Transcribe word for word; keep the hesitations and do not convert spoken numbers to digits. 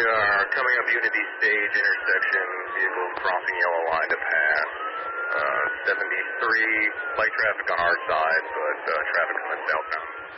are coming up Unity Stage intersection, vehicles crossing yellow line to pass. Uh, seventy-three, light traffic on our side, but uh, traffic coming southbound.